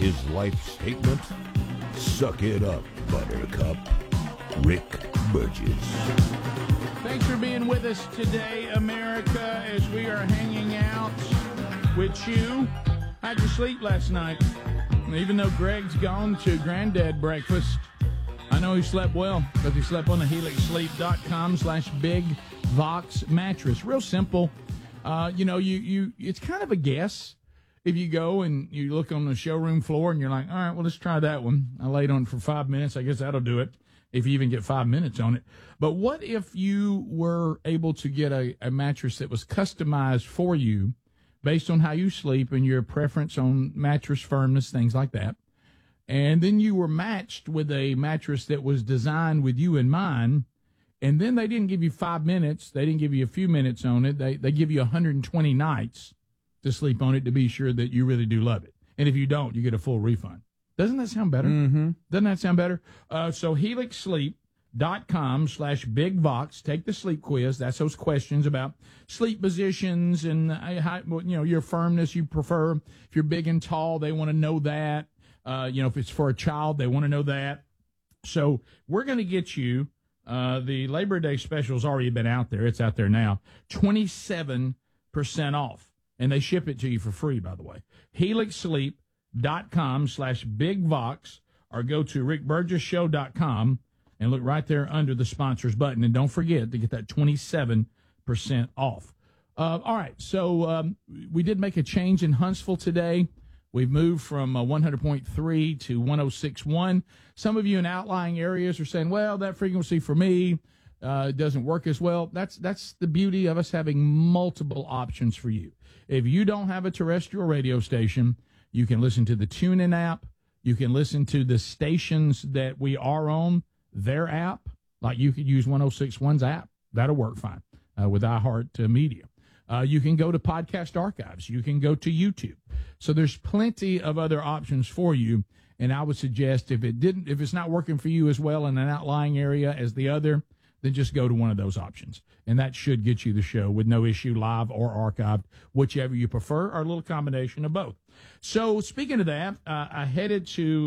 his life statement? Suck it up, Buttercup. Rick Burgess. Thanks for being with us today, America, as we are hanging out with you. How'd you sleep last night? Even though Greg's gone to granddad breakfast, I know he slept well because he slept on the HelixSleep.com/BigVox mattress. Real simple. It's kind of a guess. If you go and you look on the showroom floor and you're like, all right, well, let's try that one. I laid on it for 5 minutes. I guess that'll do it if you even get 5 minutes on it. But what if you were able to get a mattress that was customized for you based on how you sleep and your preference on mattress firmness, things like that, and then you were matched with a mattress that was designed with you in mind, and then they didn't give you 5 minutes, they didn't give you a few minutes on it, they give you 120 nights to sleep on it to be sure that you really do love it. And if you don't, you get a full refund. Doesn't that sound better? Mm-hmm. Doesn't that sound better? So HelixSleep.com/BigVox. Take the sleep quiz. That's those questions about sleep positions and your firmness you prefer. If you're big and tall, they want to know that. If it's for a child, they want to know that. So we're going to get you the Labor Day special has already been out there. It's out there now. 27% off. And they ship it to you for free, by the way. HelixSleep.com/BigVox, or go to RickBurgessShow.com and look right there under the sponsors button. And don't forget to get that 27% off. All right, so we did make a change in Huntsville today. We've moved from 100.3 to 106.1. Some of you in outlying areas are saying, well, that frequency for me doesn't work as well. That's the beauty of us having multiple options for you. If you don't have a terrestrial radio station, you can listen to the TuneIn app. You can listen to the stations that we are on, their app. Like you could use 106.1's app. That'll work fine with iHeart Media. You can go to Podcast Archives. You can go to YouTube. So there's plenty of other options for you. And I would suggest if it's not working for you as well in an outlying area as the other, then just go to one of those options. And that should get you the show with no issue, live or archived, whichever you prefer, or a little combination of both. So speaking of that, I headed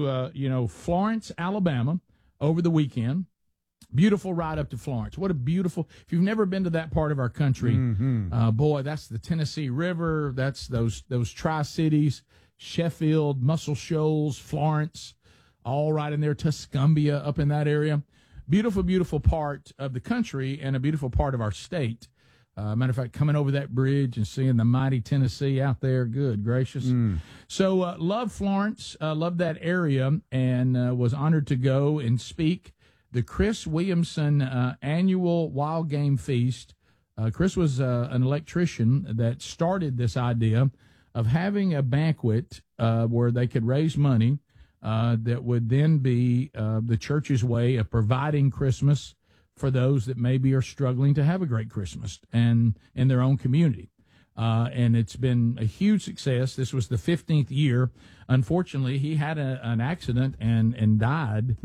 to, Florence, Alabama over the weekend. Beautiful ride up to Florence. What a beautiful, if you've never been to that part of our country, boy, that's the Tennessee River. That's those Tri-Cities, Sheffield, Muscle Shoals, Florence, all right in there, Tuscumbia up in that area. Beautiful, beautiful part of the country and a beautiful part of our state. Matter of fact, coming over that bridge and seeing the mighty Tennessee out there, good gracious. So love Florence, love that area, and was honored to go and speak the Chris Williamson annual Wild Game Feast. Chris was an electrician that started this idea of having a banquet where they could raise money that would then be the church's way of providing Christmas for those that maybe are struggling to have a great Christmas and in their own community. And it's been a huge success. This was the 15th year. Unfortunately, he had an accident and died.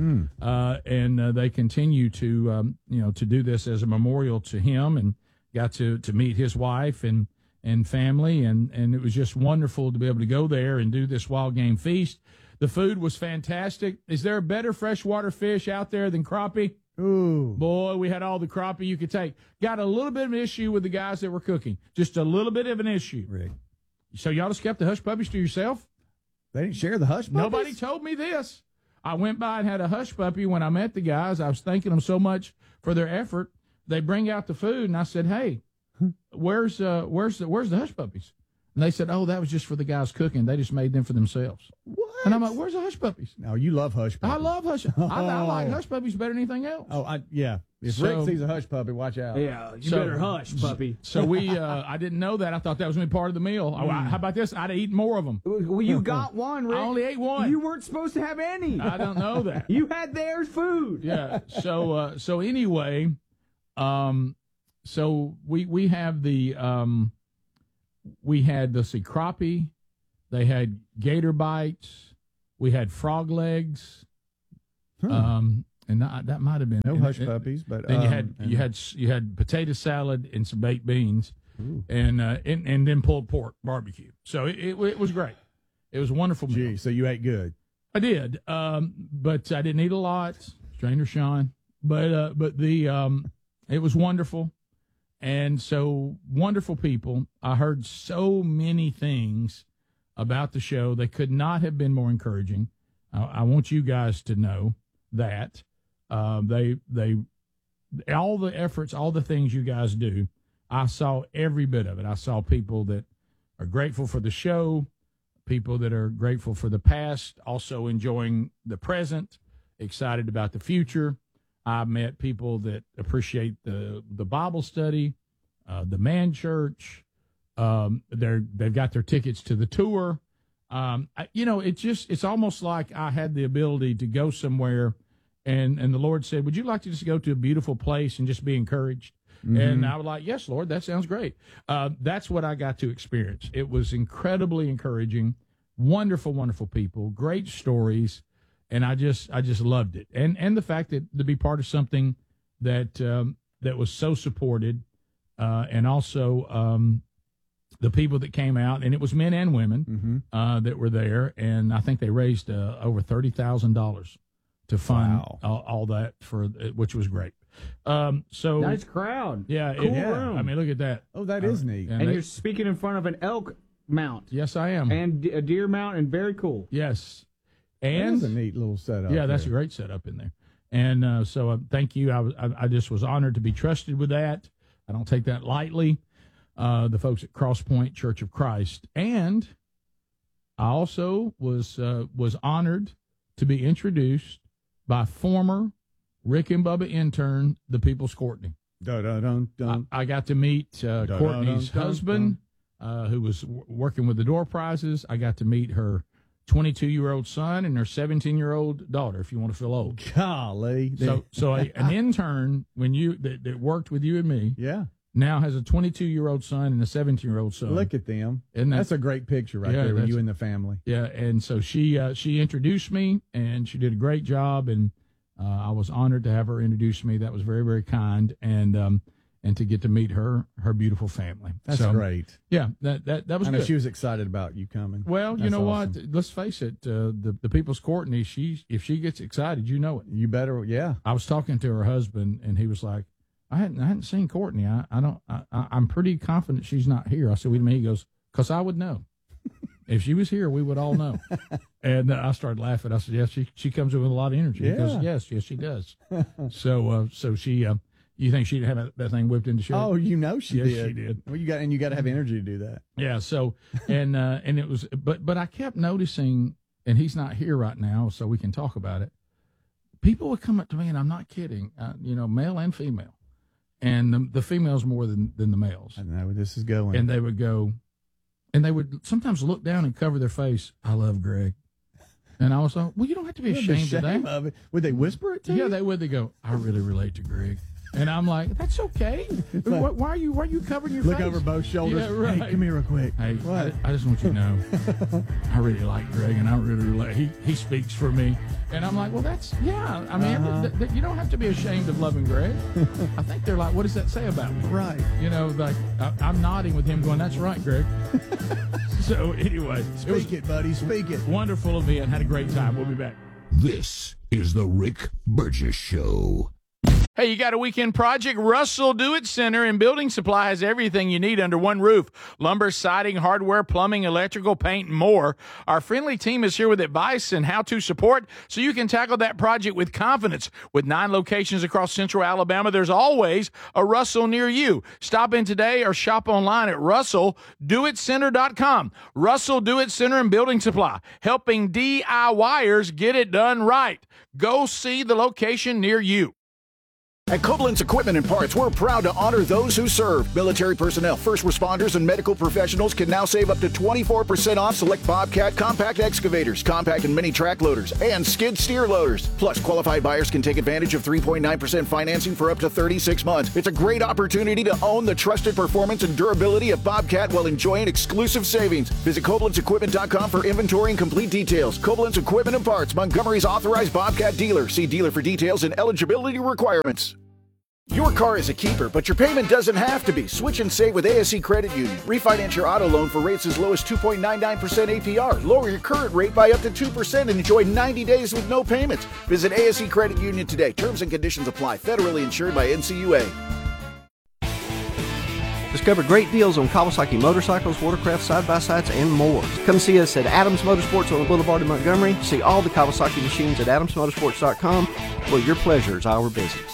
And they continue to do this as a memorial to him, and got to meet his wife and family. And it was just wonderful to be able to go there and do this Wild Game Feast. The food was fantastic. Is there a better freshwater fish out there than crappie? Ooh. Boy, we had all the crappie you could take. Got a little bit of an issue with the guys that were cooking. Just a little bit of an issue. Rick. So y'all just kept the hush puppies to yourself? They didn't share the hush puppies? Nobody told me this. I went by and had a hush puppy when I met the guys. I was thanking them so much for their effort. They bring out the food, and I said, hey, where's the hush puppies? And they said, oh, that was just for the guys cooking. They just made them for themselves. What? And I'm like, where's the hush puppies? No, you love hush puppies. I love hush puppies. I like hush puppies better than anything else. Oh, yeah. If Rick sees a hush puppy, watch out. Yeah, you better hush, puppy. So I didn't know that. I thought that was going to be part of the meal. How about this? I'd have eaten more of them. Well, you got one, Rick. I only ate one. You weren't supposed to have any. I don't know that. You had their food. Yeah. So anyway, so we have we had the crappie, they had gator bites, we had frog legs, and that might have been no hush puppies, but then you had potato salad and some baked beans, and then pulled pork barbecue. So it was great. It was a wonderful meal. Gee, so you ate good. I did, but I didn't eat a lot. Stranger Sean, but it was wonderful, and so wonderful people. I heard so many things about the show. They could not have been more encouraging. I want you guys to know that they all the efforts, all the things you guys do. I saw every bit of it. I saw people that are grateful for the show, people that are grateful for the past, also enjoying the present, excited about the future. I met people that appreciate the Bible study, the Man Church. They've got their tickets to the tour. It's almost like I had the ability to go somewhere, and the Lord said, "Would you like to just go to a beautiful place and just be encouraged?" Mm-hmm. And I was like, "Yes, Lord, that sounds great." That's what I got to experience. It was incredibly encouraging, wonderful, wonderful people, great stories, and I just loved it. And the fact that to be part of something that was so supported, and also the people that came out, and it was men and women that were there, and I think they raised over $30,000 to fund all that which was great. So nice crowd. Yeah, cool room. I mean, look at that. Oh, that is neat. And you're speaking in front of an elk mount. Yes, I am. And a deer mount, and very cool. Yes. And that's a neat little setup. Yeah, that's a great setup in there. And so thank you. I just was honored to be trusted with that. I don't take that lightly. The folks at Cross Point Church of Christ. And I also was honored to be introduced by former Rick and Bubba intern, the People's Courtney. I got to meet Courtney's husband, who was working with the door prizes. I got to meet her 22-year-old son and her 17-year-old daughter, if you want to feel old. Golly. So an intern that worked with you and me, now has a 22-year-old son and a 17-year-old son. Look at them. That's a great picture right there with you and the family. Yeah, and so she introduced me, and she did a great job, and I was honored to have her introduce me. That was very, very kind, and to get to meet her beautiful family. That's great. Yeah, that was I know good. she was excited about you coming. Well, you know awesome. What? Let's face it. The People's Courtney, if she gets excited, you know it. You better, yeah. I was talking to her husband, and he was like, I hadn't seen Courtney. I'm pretty confident she's not here. I said, "What do you mean?" He goes, "'Cause I would know. If she was here, we would all know." And I started laughing. I said, "Yes, she comes in with a lot of energy." He goes, yes, she does. So she, you think she'd have that thing whipped into shape? Oh, you know she did. Yes, she did. Well, you got to have energy to do that. Yeah. So and it was, but I kept noticing, and he's not here right now, so we can talk about it. People would come up to me, and I'm not kidding. Male and female. And the females more than the males. I know where this is going. And they would go, and they would sometimes look down and cover their face. "I love Greg." And I was like, well, you don't have to be ashamed of that. Of it. Would they whisper it to you? Yeah, they would. They go, "I really relate to Greg." And I'm like, that's okay. Why are you covering your face? Look over both shoulders. Yeah, right. Hey, come here real quick. Hey, what? I just want you to know, I really like Greg, and I really relate. He speaks for me. And I'm like, well, that's, yeah. I mean, you don't have to be ashamed of loving Greg. I think they're like, what does that say about me? Right. Like, I'm nodding with him going, that's right, Greg. So anyway. Speak it, buddy. Speak it. Wonderful event. Had a great time. We'll be back. This is the Rick Burgess Show. Hey, you got a weekend project? Russell Do-It Center and Building Supply has everything you need under one roof. Lumber, siding, hardware, plumbing, electrical, paint, and more. Our friendly team is here with advice and how-to support so you can tackle that project with confidence. With 9 locations across central Alabama, there's always a Russell near you. Stop in today or shop online at RussellDoItCenter.com. Russell Do-It Center and Building Supply, helping DIYers get it done right. Go see the location near you. At Koblenz Equipment and Parts, we're proud to honor those who serve. Military personnel, first responders, and medical professionals can now save up to 24% off select Bobcat compact excavators, compact and mini track loaders, and skid steer loaders. Plus, qualified buyers can take advantage of 3.9% financing for up to 36 months. It's a great opportunity to own the trusted performance and durability of Bobcat while enjoying exclusive savings. Visit KoblenzEquipment.com for inventory and complete details. Koblenz Equipment and Parts, Montgomery's authorized Bobcat dealer. See dealer for details and eligibility requirements. Your car is a keeper, but your payment doesn't have to be. Switch and save with ASE Credit Union. Refinance your auto loan for rates as low as 2.99% APR. Lower your current rate by up to 2% and enjoy 90 days with no payments. Visit ASE Credit Union today. Terms and conditions apply. Federally insured by NCUA. Discover great deals on Kawasaki motorcycles, watercraft, side-by-sides, and more. Come see us at Adams Motorsports on the Boulevard in Montgomery. See all the Kawasaki machines at adamsmotorsports.com, where your pleasure is our business.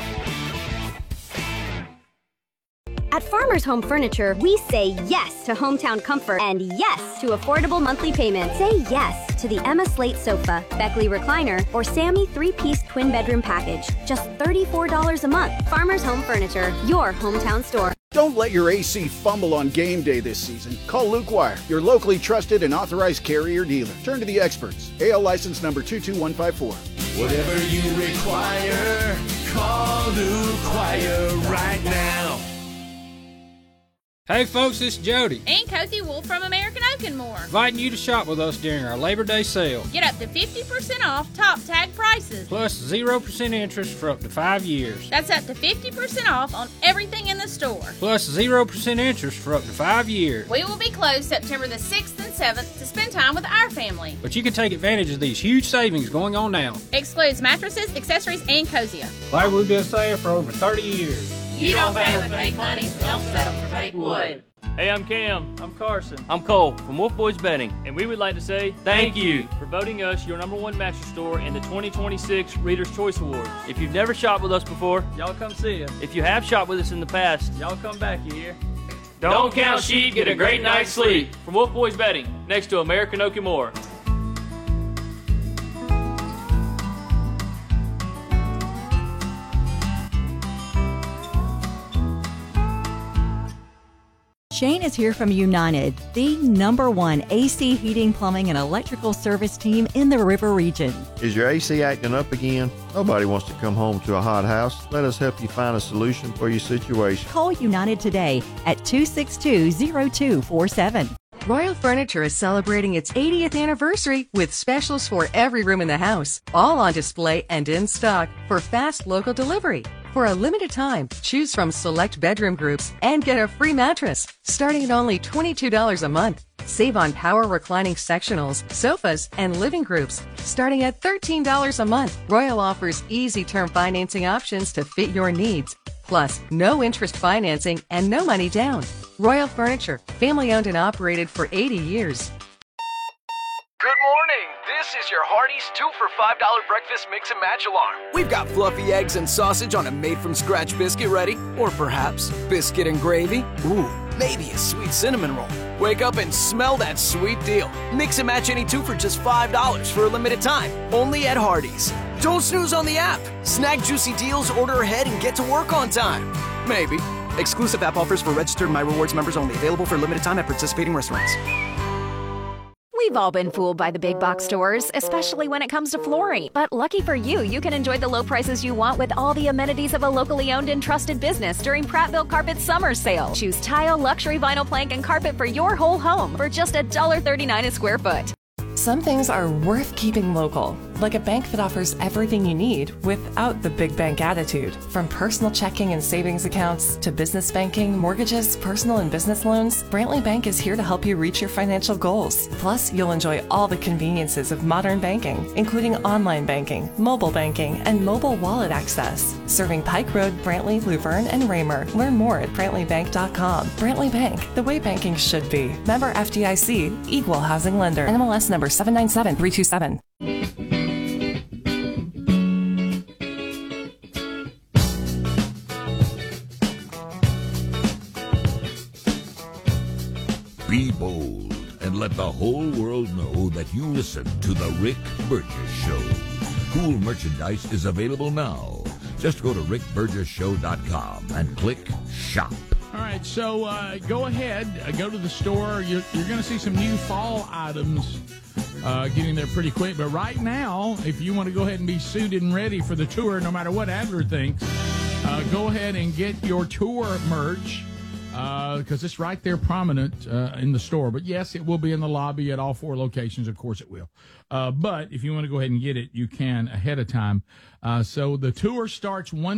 At Farmers Home Furniture, we say yes to hometown comfort and yes to affordable monthly payments. Say yes to the Emma Slate sofa, Beckley recliner, or Sammy 3-piece twin bedroom package. Just $34 a month. Farmers Home Furniture, your hometown store. Don't let your AC fumble on game day this season. Call Luke Wire, your locally trusted and authorized carrier dealer. Turn to the experts. AL license number 22154. Whatever you require, call Luke Wire right now. Hey folks, it's Jody. And Cozy Wolf from American Oak and More. Inviting you to shop with us during our Labor Day sale. Get up to 50% off top tag prices. Plus 0% interest for up to 5 years. That's up to 50% off on everything in the store. Plus 0% interest for up to 5 years. We will be closed September the 6th and 7th to spend time with our family. But you can take advantage of these huge savings going on now. Excludes mattresses, accessories, and Cozier. Like we've been saying for over 30 years. You don't pay with fake money, so don't settle for fake wood. Hey, I'm Cam. I'm Carson. I'm Cole from Wolf Boys Betting. And we would like to say thank you for voting us your #1 mattress store in the 2026 Reader's Choice Awards. If you've never shopped with us before, y'all come see us. If you have shopped with us in the past, y'all come back, you hear? Don't count sheep, get a great night's sleep. From Wolf Boys Betting, next to American Oak and More. Shane is here from United, the #1 AC heating, plumbing, and electrical service team in the River Region. Is your AC acting up again? Nobody wants to come home to a hot house. Let us help you find a solution for your situation. Call United today at 262-0247. Royal Furniture is celebrating its 80th anniversary with specials for every room in the house, all on display and in stock for fast local delivery. For a limited time, choose from select bedroom groups and get a free mattress, starting at only $22 a month. Save on power reclining sectionals, sofas, and living groups, starting at $13 a month. Royal offers easy term financing options to fit your needs. Plus, no interest financing and no money down. Royal Furniture, family owned and operated for 80 years. Good morning. This is your Hardee's 2 for $5 breakfast mix and match alarm. We've got fluffy eggs and sausage on a made-from-scratch biscuit ready. Or perhaps biscuit and gravy. Ooh, maybe a sweet cinnamon roll. Wake up and smell that sweet deal. Mix and match any 2 for just $5 for a limited time. Only at Hardee's. Don't snooze on the app. Snag juicy deals, order ahead, and get to work on time. Maybe. Exclusive app offers for registered My Rewards members only. Available for a limited time at participating restaurants. We've all been fooled by the big box stores, especially when it comes to flooring. But lucky for you, you can enjoy the low prices you want with all the amenities of a locally owned and trusted business during Prattville Carpet's summer sale. Choose tile, luxury vinyl plank, and carpet for your whole home for just $1.39 a square foot. Some things are worth keeping local, like a bank that offers everything you need without the big bank attitude. From personal checking and savings accounts to business banking, mortgages, personal and business loans, Brantley Bank is here to help you reach your financial goals. Plus, you'll enjoy all the conveniences of modern banking, including online banking, mobile banking, and mobile wallet access. Serving Pike Road, Brantley, Luverne, and Raymer. Learn more at BrantleyBank.com. Brantley Bank, the way banking should be. Member FDIC, Equal Housing Lender. NMLS number 797327. Be bold and let the whole world know that you listen to The Rick Burgess Show. Cool merchandise is available now. Just go to rickburgessshow.com and click Shop. All right, so go ahead, go to the store. You're going to see some new fall items getting there pretty quick. But right now, if you want to go ahead and be suited and ready for the tour, no matter what Adler thinks, go ahead and get your tour merch. Because it's right there prominent in the store. But, yes, it will be in the lobby at all 4 locations. Of course it will. But if you want to go ahead and get it, you can ahead of time. So the tour starts